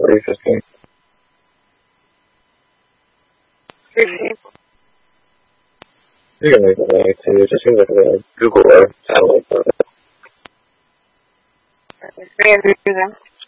What is this thing?这个没什么，其实就是那个如果satellite 谁也是这个。